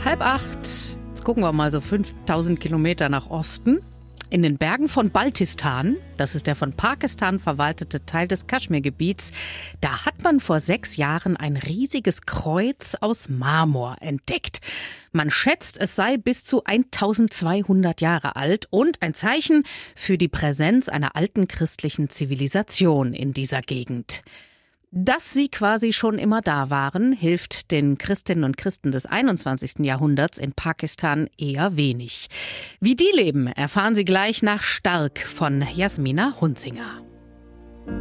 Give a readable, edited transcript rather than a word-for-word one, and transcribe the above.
7:30. Jetzt gucken wir mal so 5000 Kilometer nach Osten. In den Bergen von Baltistan, das ist der von Pakistan verwaltete Teil des Kaschmirgebiets, da hat man vor 6 Jahren ein riesiges Kreuz aus Marmor entdeckt. Man schätzt, es sei bis zu 1200 Jahre alt und ein Zeichen für die Präsenz einer alten christlichen Zivilisation in dieser Gegend. Dass sie quasi schon immer da waren, hilft den Christinnen und Christen des 21. Jahrhunderts in Pakistan eher wenig. Wie die leben, erfahren Sie gleich nach Stark von Jasmina Hunzinger.